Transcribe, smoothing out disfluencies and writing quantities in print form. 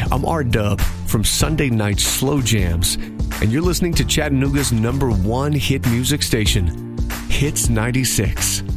I'm R-Dub from Sunday Night Slow Jams, and you're listening to Chattanooga's #1 hit music station, Hits 96.